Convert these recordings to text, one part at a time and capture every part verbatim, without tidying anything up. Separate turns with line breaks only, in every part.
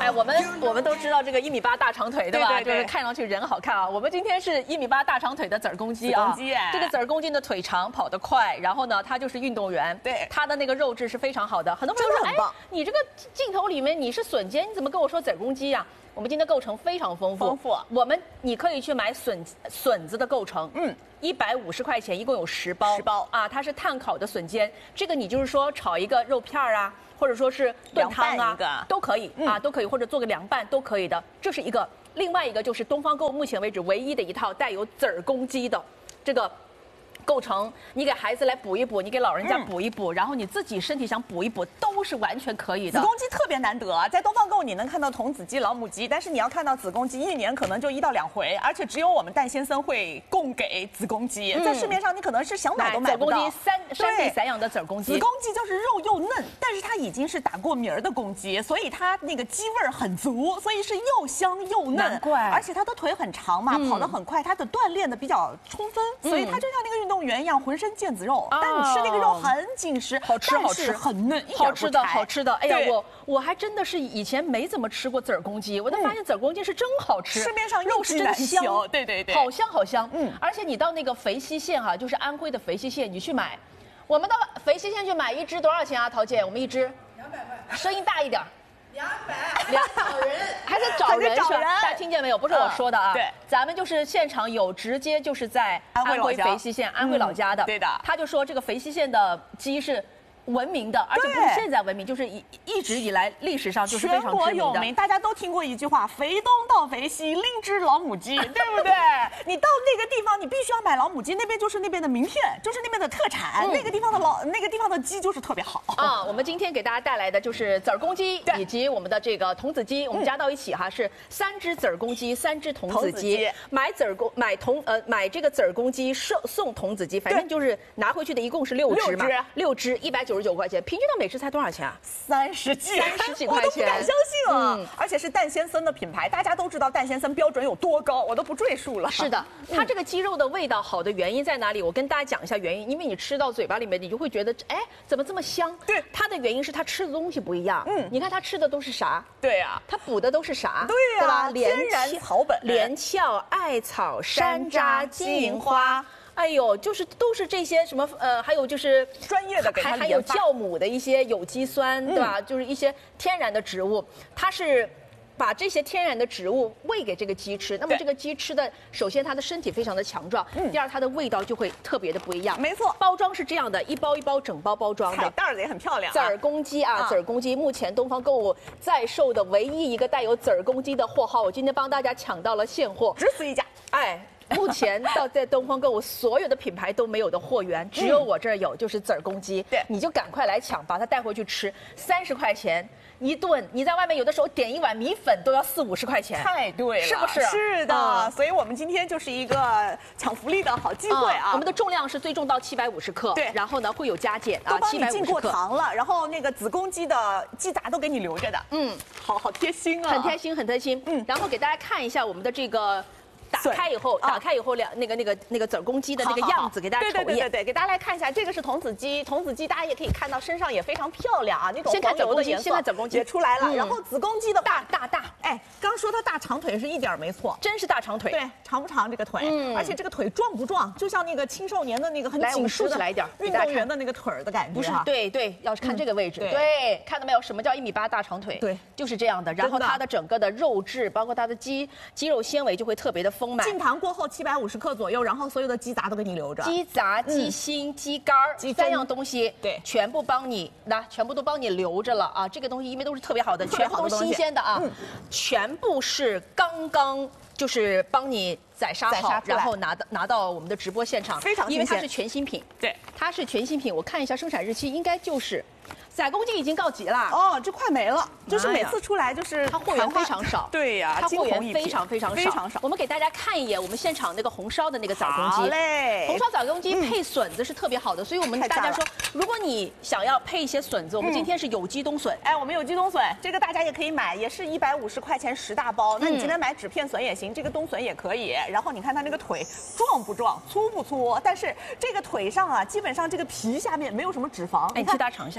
哎，我们我们都知道这个一米八大长腿，对吧？
对对对
就是看上去人好看啊。我们今天是一米八大长腿的子儿公鸡啊，
子儿公鸡哎
这个子儿公鸡的腿长，跑得快，然后呢，它就是运动员，
对
它的那个肉质是非常好的。很多朋友说，哎
真的很棒，
你这个镜头里面你是笋尖，你怎么跟我说子儿公鸡呀？我们今天构成非常丰富，
丰富
我们你可以去买笋笋子的构成，
嗯，
一百五十块钱，一共有十包，
十包
啊，它是炭烤的笋尖，这个你就是说炒一个肉片儿啊，或者说是炖汤啊
凉拌一个，
都可以、
嗯
啊，都可以，或者做个凉拌都可以的，这是一个。另外一个就是东方购物目前为止唯一的一套带有子儿公鸡的这个构成，你给孩子来补一补，你给老人家补一补，嗯、然后你自己身体想补一补，都是完全可以的。
子公鸡特别难得，在东方购你能看到童子鸡、老母鸡，但是你要看到子公鸡，一年可能就一到两回，而且只有我们蛋先生会供给子公鸡，嗯、在市面上你可能是想买都买不到。
子公鸡三山地散养的子儿公鸡，
子公鸡就是肉又嫩，但是它已经是打过鸣儿的公鸡，所以它那个鸡味儿很足，所以是又香又嫩。
难怪，
而且它的腿很长嘛，嗯、跑得很快，它的锻炼的比较充分，嗯、所以它就像那个运动员一样，浑身腱子肉，但你吃那个肉很紧实，
好吃好吃，
很嫩，
好吃的好吃的。哎呀，我我还真的是以前没怎么吃过子儿公鸡，我都发现子儿公鸡是真好吃，
市面上
肉是真香，
对对对，
好香好香。
嗯，
而且你到那个肥西县哈，就是安徽的肥西县，你去买，我们到肥西县去买一只多少钱啊，陶姐？我们一只
两百块，
声音大一点。
两百，两找人，
还得找人是吧？大家听见没有？不是我说的啊，
对，
咱们就是现场有直接就是在安徽肥西县安徽老家的，
对的。
他就说这个肥西县的鸡是闻名的，而且不是现在闻名，就是一一直以来历史上就是非常知名的。
全国有名，大家都听过一句话：肥东到肥西，另只老母鸡，对不对？你到那个地方，你必须要买老母鸡，那边就是那边的名片，就是那边的特产，嗯、那个地方的老那个地方的鸡就是特别好
啊。我们今天给大家带来的就是子儿公鸡以及我们的这个童子鸡，我们加到一起哈是三只子儿公鸡，三只童子鸡。买子儿公买童呃买这个子儿公鸡送送童子鸡，反正就是拿回去的一共是六只嘛，六只一百九十九块钱，平均到每只才多少钱啊？
三十几，
三十几块钱，
我都不敢相信啊！嗯、而且是蛋先生的品牌，大家都知道蛋先生标准有多高，我都不赘述了。
是的，它这个鸡肉的味道好的原因在哪里？我跟大家讲一下原因，因为你吃到嘴巴里面，你就会觉得，哎，怎么这么香？
对，
它的原因是它吃的东西不一样。嗯，你看它吃的都是啥？
对呀、啊，
它补的都是啥？
对呀、啊，
对吧？
天然草本，
连翘、艾草、山楂、金银花。哎呦，就是都是这些什么呃，还有就是
专业的给它
还还有酵母的一些有机酸，对吧？嗯、就是一些天然的植物，它是把这些天然的植物喂给这个鸡吃。那么这个鸡吃的，首先它的身体非常的强壮，嗯、第二它的味道就会特别的不一样。
没错，
包装是这样的，一包一包整包包装的，
彩袋儿也很漂亮、啊。
子儿公鸡啊，子儿公鸡，目前东方购物在售的唯一一个带有子儿公鸡的货号，我今天帮大家抢到了现货，
只此一家。
哎。目前到在东方购物所有的品牌都没有的货源，只有我这儿有，就是子儿公鸡。
对，
你就赶快来抢，把它带回去吃，三十块钱一顿。你在外面有的时候点一碗米粉都要四五十块钱，
太对了，
是不是？
是的，嗯、所以我们今天就是一个抢福利的好机会啊！
嗯、我们的重量是最重到七百五十克，
对，
然后呢会有加减啊，
七百五十克。进过糖了，然后那个子公鸡的鸡杂都给你留着的，嗯，好好贴心啊，
很贴心，很贴心。嗯，然后给大家看一下我们的这个。打开以后，打开以后两那个那个那个子儿公鸡的那个样子，给大家瞅一眼。
对对对对，给大家来看一下，这个是童子鸡，童子鸡大家也可以看到身上也非常漂亮啊，那种
先看子儿公鸡，
先
看子儿公鸡
也出来了。然后子公鸡的
大大大，
哎，刚说它大长腿是一点没错，
真是大长腿。
对，长不长这个腿？嗯，而且这个腿壮不壮？就像那个青少年的那个很紧实的运动员的那个腿儿的感觉。
不是，对对，要看这个位置。对，看到没有？什么叫一米八大长腿？
对，
就是这样的。然后它的整个的肉质，包括它的肌肌肉纤维就会特别的丰满。
进糖过后。七百五十克左右，然后所有的鸡杂都给你留着，
鸡杂、鸡心、鸡肝儿，三样东西，
对，
全部帮你，那全部都帮你留着了啊！这个东西因为都是特别好的，全部都新鲜的啊，全部是刚刚就是帮你宰杀好，然后拿到拿到我们的直播现场，
非常新鲜，
因为它是全新品，
对，
它是全新品。我看一下生产日期，应该就是。仔公鸡已经告急了
哦，这快没了，就是每次出来就是
它货源非常少，
对呀，
它货源非常非常少，
非常少。
我们给大家看一眼我们现场那个红烧的那个仔公鸡，
好嘞，
红烧仔公鸡配笋子是特别好的，所以我们大家说，如果你想要配一些笋子，我们今天是有机冬笋，
哎，我们有机冬笋，这个大家也可以买，也是一百五十块钱十大包。那你今天买纸片笋也行，这个冬笋也可以。然后你看它那个腿壮不壮，粗不粗？但是这个腿上啊，基本上这个皮下面没有什么脂肪，
哎，替大家尝一下，
皮特别。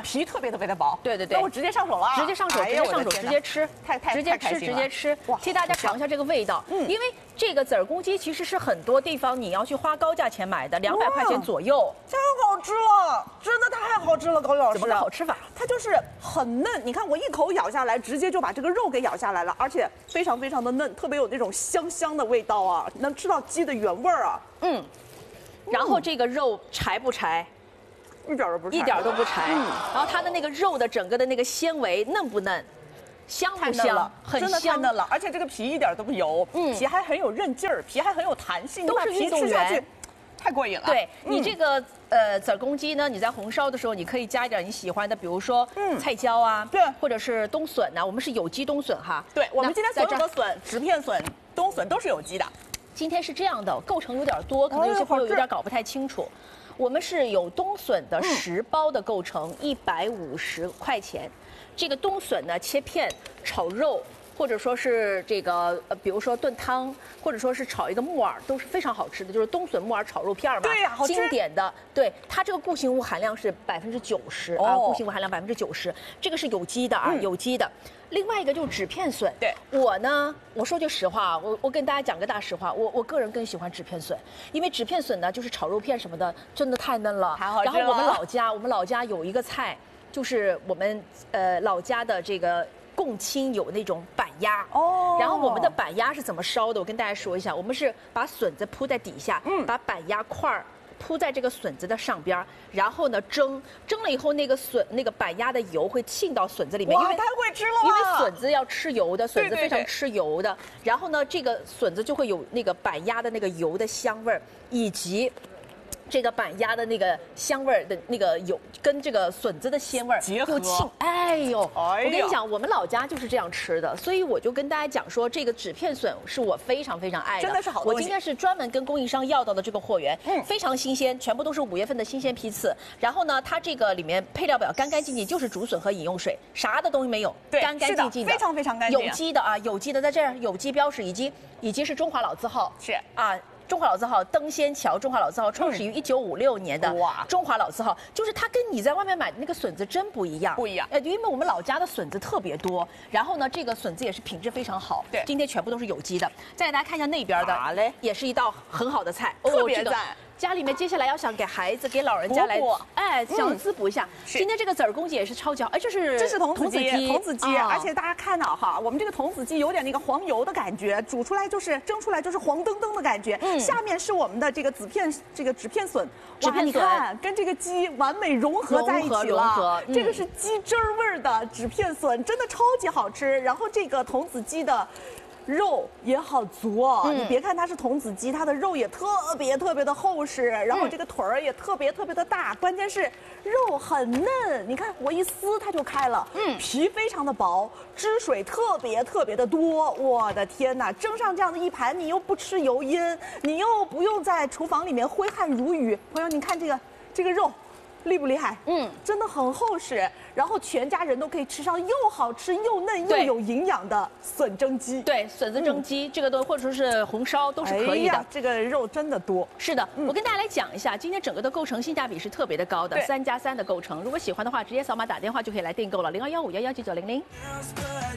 别特别的薄。
对对对，
那我直接上手了，
直接上手，直接上手，直接吃，
太太
直接吃，直接吃。哇，替大家尝一下这个味道。嗯，因为这个籽儿公鸡其实是很多地方你要去花高价钱买的，两百块钱左右。
太好吃了，真的太好吃了，高丽老师。
怎么个好吃法？
它就是很嫩，你看我一口咬下来，直接就把这个肉给咬下来了，而且非常非常的嫩，特别有那种香香的味道啊，能吃到鸡的原味儿啊。
嗯，然后这个肉柴不柴？
一点都不柴，
一点都不柴。嗯，然后它的那个肉的整个的那个纤维嫩不嫩？香不香？很
真的太嫩了，而且这个皮一点都不油，嗯，皮还很有韧劲儿，皮还很有弹性，
都是运动员。
太过瘾了！
对你这个呃籽儿公鸡呢，你在红烧的时候，你可以加一点你喜欢的，比如说菜椒啊，
对，
或者是冬笋呐。我们是有机冬笋哈。
对，我们今天所有的笋，直片笋、冬笋都是有机的。
今天是这样的，构成有点多，可能有些朋友有点搞不太清楚。我们是有冬笋的十包的构成，一百五十块钱。这个冬笋呢，切片炒肉。或者说是这个呃，比如说炖汤，或者说是炒一个木耳，都是非常好吃的，就是冬笋木耳炒肉片嘛。
对呀，好吃。
经典的，对它这个固形物含量是百分之九十啊，固形物含量百分之九十，这个是有机的啊，嗯、有机的。另外一个就是纸片笋，
对
我呢，我说句实话，我我跟大家讲个大实话，我我个人更喜欢纸片笋，因为纸片笋呢，就是炒肉片什么的，真的太嫩了。
太好吃了。
然后我们老家，我们老家有一个菜，就是我们呃老家的这个。共青有那种板鸭哦，然后我们的板鸭是怎么烧的？我跟大家说一下，我们是把笋子铺在底下，嗯，把板鸭块儿铺在这个笋子的上边，然后呢蒸，蒸了以后那个笋那个板鸭的油会沁到笋子里面，
因为太会吃了，
因为笋子要吃油的，笋子非常吃油的，然后呢这个笋子就会有那个板鸭的那个油的香味儿，以及。这个板鸭的那个香味儿的那个有跟这个笋子的鲜味儿
结合，
哎呦！我跟你讲，我们老家就是这样吃的，所以我就跟大家讲说，这个纸片笋是我非常非常爱的，
真的是好东西。
我今天是专门跟供应商要到的这个货源，嗯，非常新鲜，全部都是五月份的新鲜批次。然后呢，它这个里面配料表干干净净，就是竹笋和饮用水，啥的东西没有，
对，
干干净净的，
非常非常干净，
有机的啊，有机的，在这儿有机标识，以及以及是中华老字号，
是
啊。中华老字号登仙桥，中华老字号创始于一九五六年的哇，中华老字号就是它跟你在外面买的那个笋子真不一样，
不一样。
呃，因为我们老家的笋子特别多，然后呢，这个笋子也是品质非常好。
对，
今天全部都是有机的。再给大家看一下那边的，
好嘞，
也是一道很好的菜，
特别赞。
家里面接下来要想给孩子、给老人家来，哎，想滋补一下。今天这个籽儿公鸡也是超级好，哎，这是
这是童子鸡，童子鸡，而且大家看到哈，我们这个童子鸡有点那个黄油的感觉，煮出来就是蒸出来就是黄澄澄的感觉。嗯，下面是我们的这个紫片，这个纸片笋，
纸片笋，
你看跟这个鸡完美融合在一起了。这个是鸡汁味儿的纸片笋，真的超级好吃。然后这个童子鸡的。肉也好足哦，嗯、你别看它是童子鸡，它的肉也特别特别的厚实，然后这个腿儿也特别特别的大，关键是肉很嫩，你看我一撕它就开了，嗯，皮非常的薄，汁水特别特别的多，我的天哪，蒸上这样的一盘，你又不吃油烟，你又不用在厨房里面挥汗如雨，朋友，你看这个这个肉。厉不厉害？嗯，真的很厚实，然后全家人都可以吃上又好吃又嫩又有营养的笋蒸鸡。
对，笋子蒸鸡、嗯、这个都或者说是红烧都是可以的。哎、
这个肉真的多。
是的，嗯、我跟大家来讲一下，今天整个的构成性价比是特别的高的，三加三的构成。如果喜欢的话，直接扫码打电话就可以来订购了，零二幺五幺幺九九零零。